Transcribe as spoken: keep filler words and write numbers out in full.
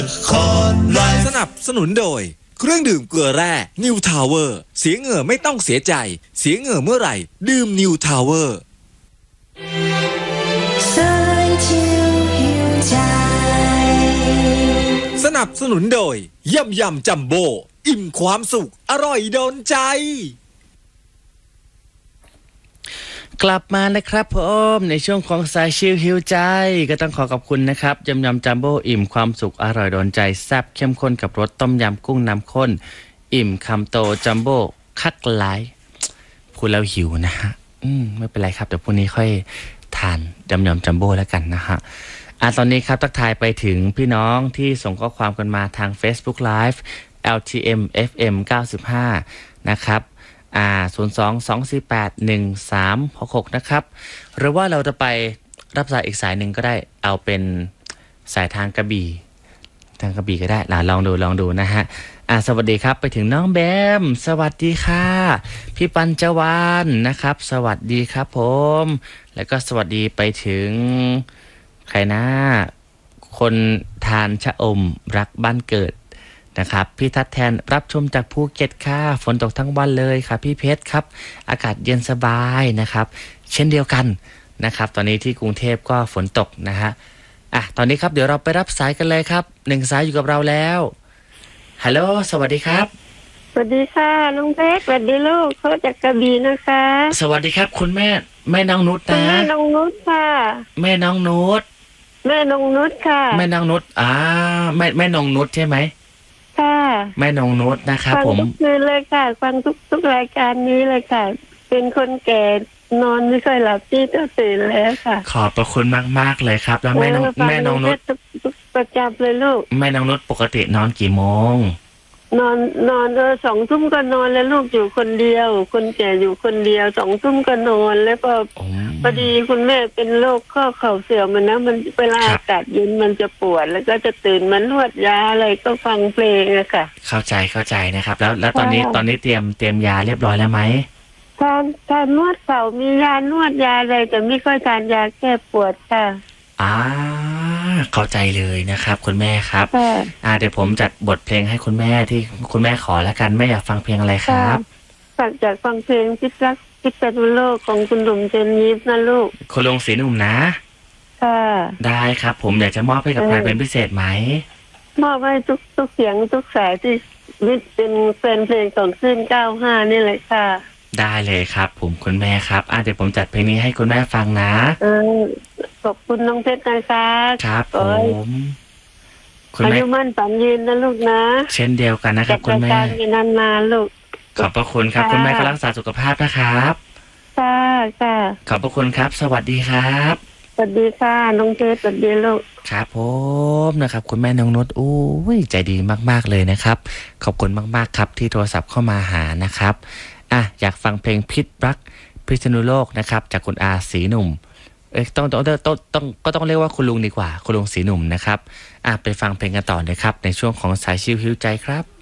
สนับสนุนโดยเครื่องดื่มเกลือแร่นิวทาวเวอร์เสียเหงื่อไม่ต้องเสียใจเสียเหงื่อเมื่อไหร่ดื่มนิวทาวเวอร์สนับสนุนโดยยำยำจัมโบ้อิ่มความสุขอร่อยโดนใจกลับมานะครับผมในช่วงของสายชิลฮิวใจก็ต้องขอขอบคุณนะครับยำยำจัมโบ้อิ่มความสุขอร่อยโดนใจแซ่บเข้มข้นกับรสต้มยำกุ้งน้ำข้นอิ่มคำโตจัมโบ้คักหลายพูดแล้วหิวนะฮะอืมไม่เป็นไรครับเดี๋ยวพรุ่งนี้ค่อยทานยำยำจัมโบ้แล้วกันนะฮะอ่ะตอนนี้ครับทักทายไปถึงพี่น้องที่ส่งข้อความกันมาทาง Facebook Live แอล ที เอ็ม เอฟ เอ็ม เก้าสิบห้านะครับอ่าศูนย์ สอง สอง สี่ แปด หนึ่ง สาม หก หกนะครับหรือว่าเราจะไปรับสายอีกสายหนึ่งก็ได้เอาเป็นสายทางกระบี่ทางกระบี่ก็ได้ล่ะลองดูลองดูนะฮะอ่าสวัสดีครับไปถึงน้องแบมสวัสดีค่ะพี่ปัญจวรรณนะครับสวัสดีครับผมแล้วก็สวัสดีไปถึงใครนะคนทานชะอมรักบ้านเกิดนะครับพี่ทัดแทนรับชมจากภูเก็ตค่ะฝนตกทั้งวันเลยครับพี่เพชรครับอากาศเย็นสบายนะครับเช่นเดียวกันนะครับตอนนี้ที่กรุงเทพก็ฝนตกนะฮะอ่ะตอนนี้ครับเดี๋ยวเราไปรับสายกันเลยครับหนึ่งสายอยู่กับเราแล้วฮัลโหลสวัสดีครับสวัสดีค่ะลุงเพชรสวัสดีลูกเขาจากกระบี่นะคะสวัสดีครับคุณแม่แม่น้องนุชนะแม่น้องนุชค่ะแม่น้องนุชแม่น้องนุชค่ะแม่น้องนุชอ่าแม่แม่น้องนุชใช่ไหมค่ะแม่น้องนุชนะครับผมฟังทุกคืนเลยค่ะฟังทุกทุกรายการนี้เลยค่ะเป็นคนแก่นอนไม่ค่อยหลับที่จะตื่นแล้วค่ะขอบพระคุณมากๆเลยครับแล้วแม่น้องแม่น้องนุชประจำเลยลูกแม่น้องนุชปกตินอนกี่โมงนอนนอนเออสองทุ่มก็นอนแล้วลูกอยู่คนเดียวคนแก่อยู่คนเดียวสองทุ่มก็นอนแล้วก็พอดีคุณแม่เป็นโรคข้อเข่าเสื่อมมันนะมันเวลาอากาศเย็นมันจะปวดแล้วก็จะตื่นมันนวดยาอะไรก็ฟังเพลงอะค่ะเข้าใจเข้าใจนะครับแล้วแล้วตอนนี้ตอนนี้เตรียมเตรียมยาเรียบร้อยแล้วไหมทานทานนวดเข่ามียานวดยาอะไรแต่ไม่ค่อยทานยาแก้ปวดค่ะอ่าเข้าใจเลยนะครับคุณแม่ครับอ่าเดี๋ยวผมจัดบทเพลงให้คุณแม่ที่คุณแม่ขอแล้วกันแม่อยากฟังเพลงอะไรครับฝากจากฟังเพลงพิษรักพิษณุโลกของคุณหนุ่มเจนยิปนะลูกคุณลุงศรีหนุ่มนะค่ะได้ครับผมอยากจะมอบให้กับใครเป็นพิเศษไหมมอบให้ทุกทุกเสียงทุกสายที่วิทย์เป็นแฟนเพลงของขึ้นเก้าห้านี่เลยค่ะได้เลยครับผมคุณแม่ครับอ่ะเดี๋ยวผมจัดเพลงนี้ให้คุณแม่ฟังนะเออขอบคุณน้องเพชรนะคะครับผมคุณแม่อายุมั่นฝันยืนนะลูกนะเช่นเดียวกันนะครับคุณแม่การงานนานๆลูกขอบพระคุณครับคุณแม่ก็รักษาสุขภาพนะครับค่ะค่ะขอบพระคุณครับสวัสดีครับสวัสดีค่ะน้องเพชรสวัสดีลูกครับผมนะครับคุณแม่น้องนุชอู้ยใจดีมากๆเลยนะครับขอบคุณมากๆครับที่โทรศัพท์เข้ามาหานะครับอ่ะอยากฟังเพลงพิษรักพิษณุโลกนะครับจากคุณอาศรีหนุ่มเอ้ยต้องต้องต้องต้องก็ต้องเรียกว่าคุณลุงดีกว่าคุณลุงศรีหนุ่มนะครับอ่ะไปฟังเพลงกันต่อเลยครับในช่วงของสายชิลฮิวใจครับ